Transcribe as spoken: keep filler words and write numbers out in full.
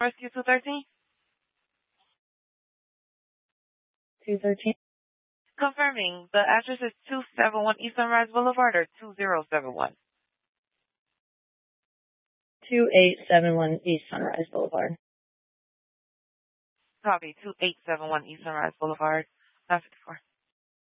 Rescue two thirteen? two thirteen. Confirming, the address is two seventy-one East Sunrise Boulevard or two zero seven one? two eight seven one East Sunrise Boulevard. Copy, two eight seven one East Sunrise Boulevard, nine fifty-four.